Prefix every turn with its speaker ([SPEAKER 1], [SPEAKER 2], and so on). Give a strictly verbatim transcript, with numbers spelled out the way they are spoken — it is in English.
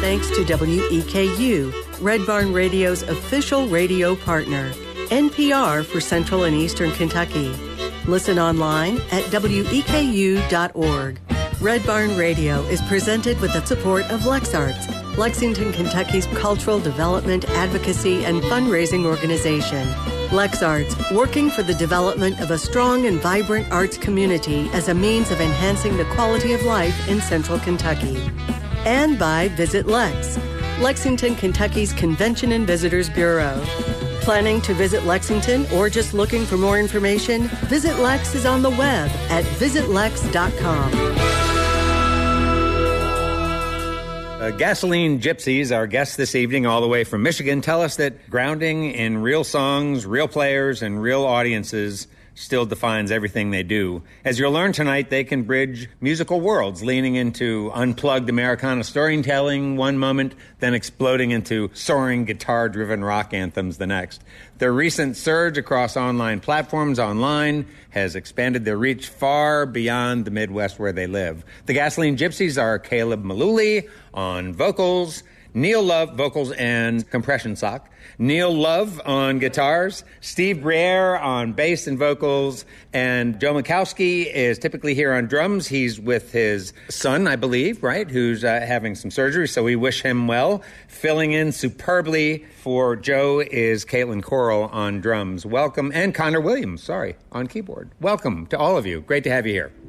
[SPEAKER 1] thanks to W E K U, Red Barn Radio's official radio partner, N P R for Central and Eastern Kentucky. Listen online at W E K U dot org. Red Barn Radio is presented with the support of LexArts, Lexington, Kentucky's cultural development, advocacy, and fundraising organization. LexArts, working for the development of a strong and vibrant arts community as a means of enhancing the quality of life in Central Kentucky. And by Visit Lex, Lexington, Kentucky's Convention and Visitors Bureau. Planning to visit Lexington or just looking for more information? Visit Lex is on the web at visit lex dot com.
[SPEAKER 2] Uh, Gasoline Gypsies, our guests this evening, all the way from Michigan, tell us that grounding in real songs, real players, and real audiences still defines everything they do. As you'll learn tonight, they can bridge musical worlds, leaning into unplugged Americana storytelling one moment, then exploding into soaring guitar-driven rock anthems the next. Their recent surge across online platforms online has expanded their reach far beyond the Midwest where they live. The Gasoline Gypsies are Caleb Mullooly on vocals, Neil Love, vocals and compression sock, Neil Love on guitars, Steve Briere on bass and vocals, and Joe Mikowski is typically here on drums. He's with his son, I believe, right, who's uh, having some surgery, so we wish him well. Filling in superbly for Joe is Caitlin Coral on drums. Welcome, and Connor Williams, sorry, on keyboard. Welcome to all of you. Great to have you here.